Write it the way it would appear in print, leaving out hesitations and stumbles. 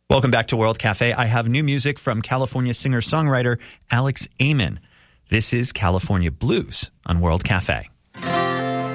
Welcome back to World Cafe. I have new music from California singer-songwriter Alex Amen. This is California Blues on World Cafe.